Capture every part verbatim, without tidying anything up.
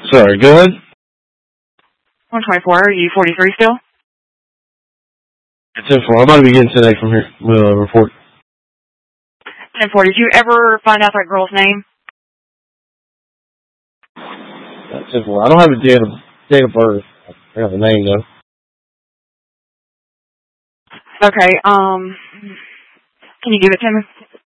Sorry, go ahead. one twenty-four, are you forty-three still? ten four. I'm about to be getting today from here. We'll uh, report. ten four, did you ever find out that girl's name? Uh, ten four. I don't have a date of, date of birth. I have a name, though. Okay, um, can you give it to me?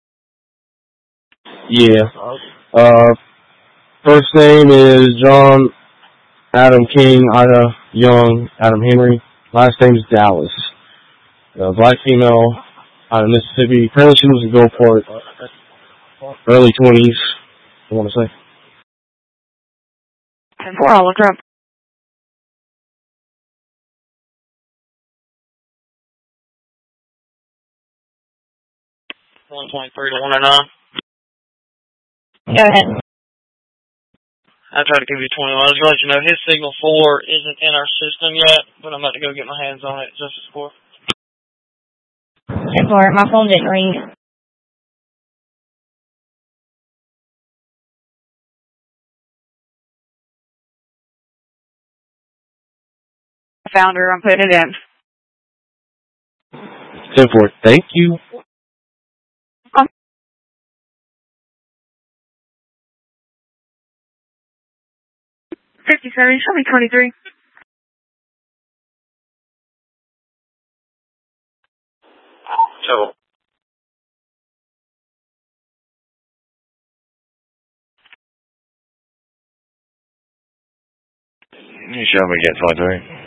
Yeah. Uh, first name is John Adam King, Ida Young, Adam Henry. Last name is Dallas. Uh, black female out of Mississippi. Apparently she was a Gulfport. Early twenties, I want to say. ten four, I'll look her up. one twenty-three to one oh nine. Go ahead. I tried to give you twenty-one. I was going to let you know his signal four isn't in our system yet, but I'm about to go get my hands on it. Justice four. ten four, my phone didn't ring. I found her. I'm putting it in. ten four. Thank you. Um, fifty-seven, show me twenty-three. So. You show me get twenty-three.